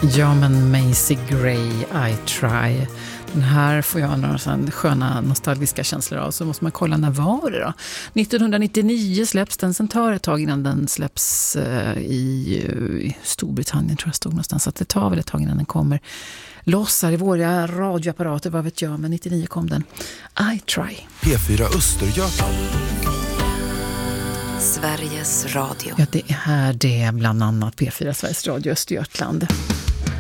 Ja, men Macy Gray, I Try. Den här får jag några sköna nostalgiska känslor av. Så måste man kolla, när var det då? 1999 släpps den, sen tar ett tag innan den släpps i Storbritannien, tror jag stod någonstans. Så att det tar väl ett tag innan den kommer lossar i våra radioapparater, vad vet jag. Men 99 kom den. I Try. P4 Östergötland. Sveriges Radio. Ja, det är här det är bland annat P4 Sveriges Radio Östergötland.